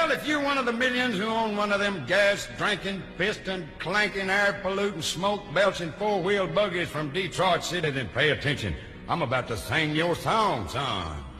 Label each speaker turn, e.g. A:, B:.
A: Well, if you're one of the millions who own one of them gas-drinking, piston-clanking, air-polluting, smoke-belching four-wheel buggies from Detroit City, then pay attention. I'm about to sing your song, son.